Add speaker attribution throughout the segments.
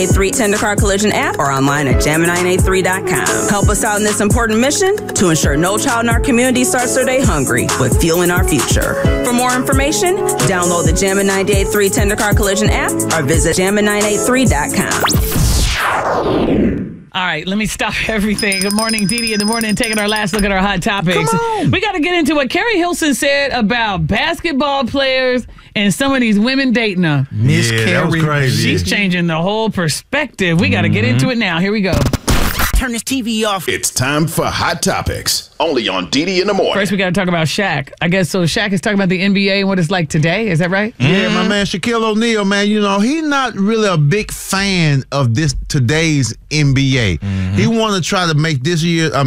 Speaker 1: A3 Tendercar Collision app or online at Gemini983.com. Help us out in this important mission to ensure no child in our community starts their day hungry with fueling our future. For more information, download the Gemini983 Tendercar Collision app or visit Gemini983.com.
Speaker 2: All right, let me stop everything. Good morning, Didi in the morning, taking our last look at our hot topics.
Speaker 3: Come on.
Speaker 2: We got to get into what Carrie Hilson said about basketball players and some of these women dating her.
Speaker 3: Miss Carrie, that was crazy.
Speaker 2: She's changing the whole perspective. We got to get into it now. Here we go.
Speaker 4: Turn this TV off.
Speaker 5: It's time for Hot Topics, only on Didi in the morning.
Speaker 2: First, we got to talk about Shaq. I guess so. Shaq is talking about the NBA and what it's like today. Is that right?
Speaker 3: Yeah, my man Shaquille O'Neal, man, you know, he's not really a big fan of today's NBA. He wanted to try to make this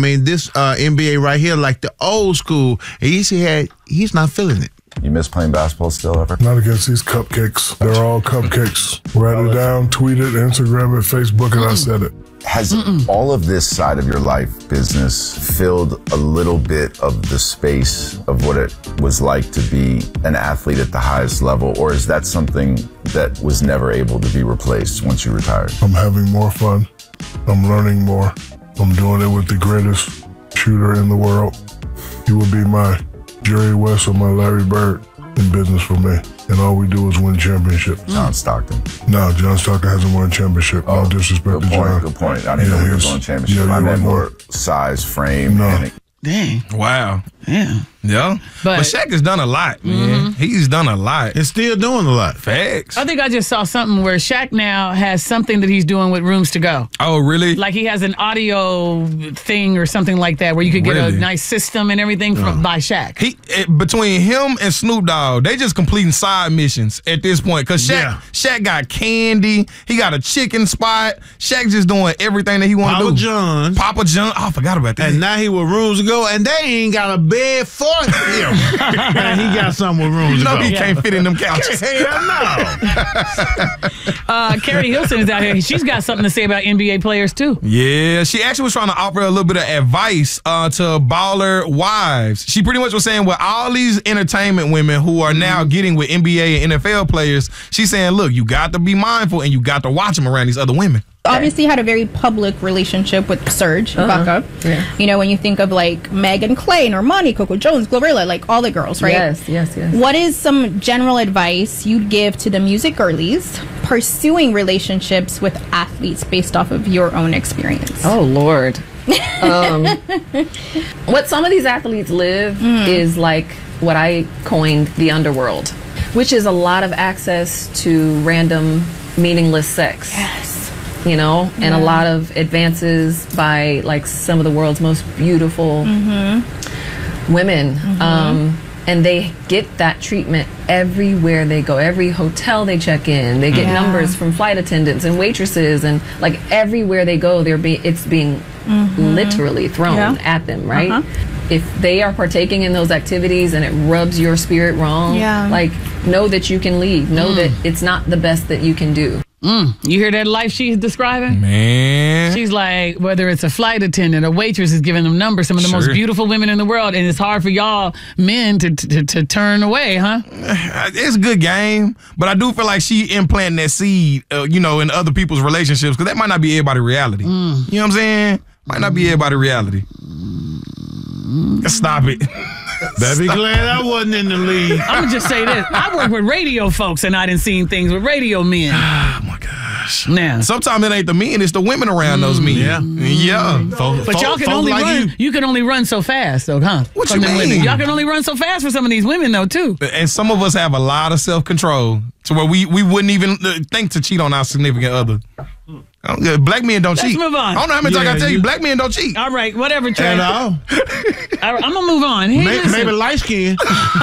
Speaker 3: NBA right here like the old school. And he's not feeling it.
Speaker 6: You miss playing basketball still ever?
Speaker 7: Not against these cupcakes. They're all cupcakes. Write it down, tweet it, Instagram it, Facebook it, I said it.
Speaker 6: Has all of this side of your life, business, filled a little bit of the space of what it was like to be an athlete at the highest level? Or is that something that was never able to be replaced once you retired?
Speaker 7: I'm having more fun. I'm learning more. I'm doing it with the greatest shooter in the world. He will be my Jerry West or my Larry Bird in business for me. And all we do is win championships.
Speaker 6: John Stockton.
Speaker 7: No, John Stockton hasn't won a championship. No disrespect to John.
Speaker 6: Good point. I didn't know he was on championship. I meant more size, frame.
Speaker 7: No.
Speaker 2: Dang.
Speaker 8: Wow.
Speaker 2: Yeah.
Speaker 8: Yeah. But Shaq has done a lot, man. He's done a lot.
Speaker 3: It's still doing a lot.
Speaker 8: Facts.
Speaker 2: I think I just saw something where Shaq now has something that he's doing with Rooms to Go.
Speaker 8: Oh, really?
Speaker 2: Like he has an audio thing or something like that where you could get a nice system and everything by Shaq.
Speaker 8: Between him and Snoop Dogg, they just completing side missions at this point. Because Shaq got candy. He got a chicken spot. Shaq just doing everything that he want to do. Papa John. Oh, I forgot about that.
Speaker 3: And now he with Rooms to Go, and they ain't got a bed for him. And he got something with Rooms to Go.
Speaker 8: He can't fit in them couches.
Speaker 3: Hell no.
Speaker 2: Carrie Hilson is out here. She's got something to say about NBA players, too.
Speaker 8: Yeah, she actually was trying to offer a little bit of advice to baller wives. She pretty much was saying with all these entertainment women who are now getting with NBA and NFL players, she's saying, look, you got to be mindful and you got to watch them around these other women.
Speaker 9: Obviously had a very public relationship with Serge Ibaka.
Speaker 10: Yeah.
Speaker 9: You know, when you think of like Meghan Clay, Normani, Coco Jones, Glorilla, like all the girls, right?
Speaker 10: Yes.
Speaker 9: What is some general advice you'd give to the music girlies pursuing relationships with athletes based off of your own experience?
Speaker 10: Oh, Lord. What some of these athletes live is like what I coined the underworld, which is a lot of access to random, meaningless sex.
Speaker 9: Yes.
Speaker 10: You know, and a lot of advances by like some of the world's most beautiful women. And they get that treatment everywhere they go. Every hotel they check in, they get numbers from flight attendants and waitresses, and like everywhere they go, it's being literally thrown at them, right? If they are partaking in those activities and it rubs your spirit wrong, like know that you can leave. Know that it's not the best that you can do.
Speaker 2: You hear that life she's describing?
Speaker 8: Man.
Speaker 2: She's like, whether it's a flight attendant, a waitress is giving them numbers, some of the most beautiful women in the world, and it's hard for y'all men to turn away, huh?
Speaker 8: It's a good game, but I do feel like she implanting that seed, in other people's relationships, because that might not be everybody's reality. You know what I'm saying? Might not be everybody's reality. Stop it.
Speaker 3: Better be glad I wasn't in the league.
Speaker 2: I'm going to just say this. I work with radio folks, and I done seen things with radio men.
Speaker 8: Oh, my gosh.
Speaker 2: Now,
Speaker 8: sometimes it ain't the men, it's the women around those men. Yeah.
Speaker 2: But y'all can only run. You can only run so fast, though, huh?
Speaker 8: What you mean?
Speaker 2: Women. Y'all can only run so fast for some of these women, though, too.
Speaker 8: And some of us have a lot of self-control to where we wouldn't even think to cheat on our significant other. Black men don't cheat.
Speaker 2: Let's move on.
Speaker 8: I don't know how many times I tell you, black men don't cheat.
Speaker 2: All right, whatever, Trey.
Speaker 3: At all.
Speaker 2: I'm going to move on. Hey,
Speaker 3: maybe light skin.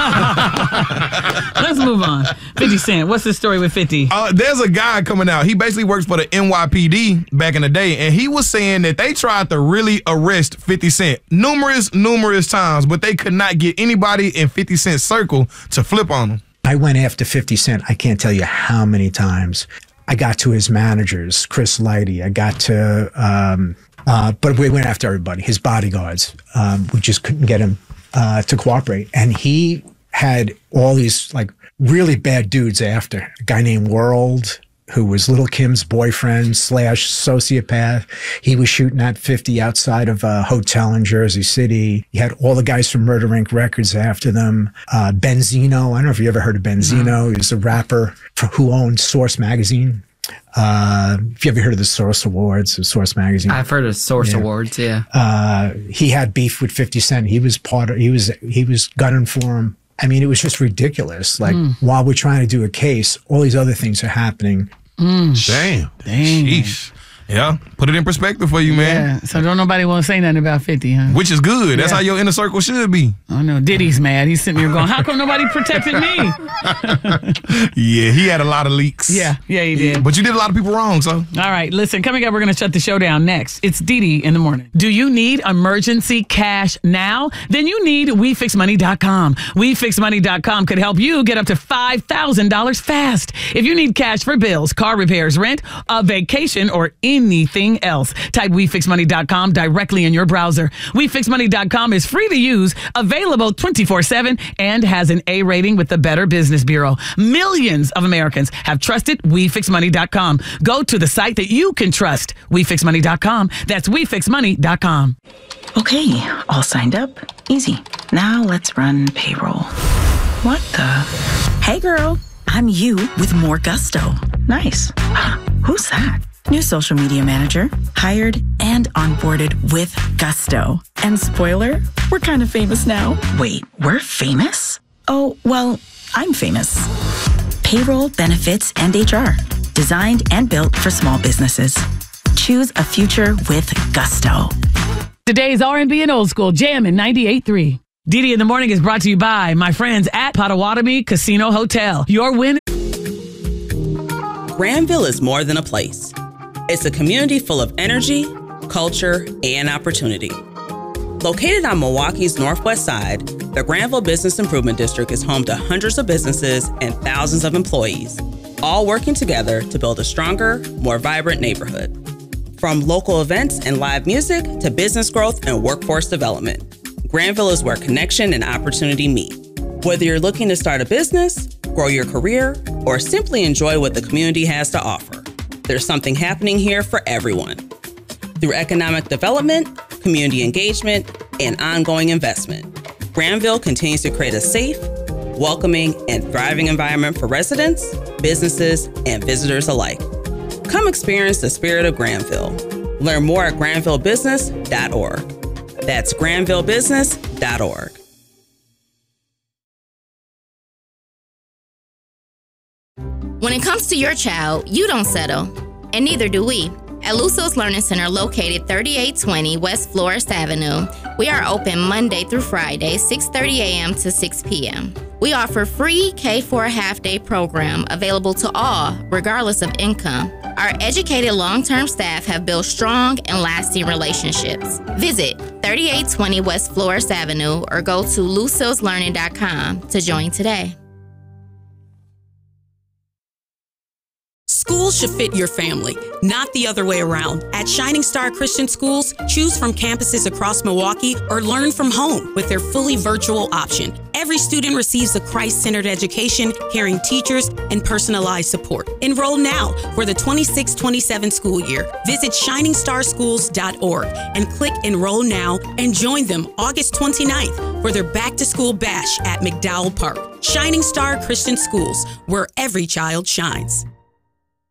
Speaker 2: Let's move on. 50 Cent. What's the story with 50?
Speaker 8: There's a guy coming out. He basically works for the NYPD back in the day, and he was saying that they tried to really arrest 50 Cent numerous times, but they could not get anybody in 50 Cent's circle to flip on him.
Speaker 11: I went after 50 Cent. I can't tell you how many times. I got to his managers, Chris Lighty. I got to, but we went after everybody, his bodyguards. We just couldn't get him to cooperate. And he had all these like really bad dudes after. A guy named World, who was Little Kim's boyfriend / sociopath. He was shooting at 50 outside of a hotel in Jersey City. He had all the guys from Murder Inc. Records after them. Benzino, I don't know if you ever heard of Benzino. He was a rapper who owned Source Magazine. If you ever heard of the Source Awards, the Source Magazine.
Speaker 12: I've heard of Source Awards, yeah.
Speaker 11: He had beef with 50 Cent. He was gunning for him. I mean, it was just ridiculous. Like, while we're trying to do a case, all these other things are happening.
Speaker 3: Damn.
Speaker 8: Sheesh. Yeah, put it in perspective for you, man.
Speaker 2: Yeah, so don't nobody want to say nothing about 50, huh?
Speaker 8: Which is good. That's how your inner circle should be.
Speaker 2: Oh, no. Diddy's mad. He's sitting here going, how come nobody protected me?
Speaker 8: Yeah, he had a lot of leaks.
Speaker 2: Yeah, he did.
Speaker 8: But you did a lot of people wrong, so.
Speaker 2: All right, listen, coming up, we're going to shut the show down next. It's Didi in the morning. Do you need emergency cash now? Then you need WeFixMoney.com. WeFixMoney.com could help you get up to $5,000 fast. If you need cash for bills, car repairs, rent, a vacation, or anything else, type WeFixMoney.com directly in your browser. WeFixMoney.com is free to use, available 24/7, and has an A rating with the Better Business Bureau. Millions of Americans have trusted WeFixMoney.com. Go to the site that you can trust. WeFixMoney.com. That's WeFixMoney.com.
Speaker 13: Okay, all signed up. Easy. Now let's run payroll. What the? Hey girl, I'm you with more gusto. Nice. Who's that? New social media manager, hired and onboarded with gusto. And spoiler, we're kind of famous now. Wait, we're famous? Oh, well, I'm famous. Payroll, benefits, and HR. Designed and built for small businesses. Choose a future with gusto.
Speaker 2: Today's R&B and Old School Jammin' 98.3. Didi in the Morning is brought to you by my friends at Potawatomi Casino Hotel. Your win.
Speaker 1: Granville is more than a place. It's a community full of energy, culture, and opportunity. Located on Milwaukee's northwest side, the Granville Business Improvement District is home to hundreds of businesses and thousands of employees, all working together to build a stronger, more vibrant neighborhood. From local events and live music to business growth and workforce development, Granville is where connection and opportunity meet. Whether you're looking to start a business, grow your career, or simply enjoy what the community has to offer, there's something happening here for everyone. Through economic development, community engagement, and ongoing investment, Granville continues to create a safe, welcoming, and thriving environment for residents, businesses, and visitors alike. Come experience the spirit of Granville. Learn more at granvillebusiness.org. That's granvillebusiness.org.
Speaker 14: When it comes to your child, you don't settle, and neither do we. At Luso's Learning Center, located 3820 West Flores Avenue, we are open Monday through Friday, 6:30 a.m. to 6 p.m. We offer free K4 half-day program available to all, regardless of income. Our educated long-term staff have built strong and lasting relationships. Visit 3820 West Flores Avenue or go to lusoslearning.com to join today.
Speaker 15: Schools should fit your family, not the other way around. At Shining Star Christian Schools, choose from campuses across Milwaukee or learn from home with their fully virtual option. Every student receives a Christ-centered education, caring teachers, and personalized support. Enroll now for the 26-27 school year. Visit shiningstarschools.org and click Enroll Now and join them August 29th for their back-to-school bash at McDowell Park. Shining Star Christian Schools, where every child shines.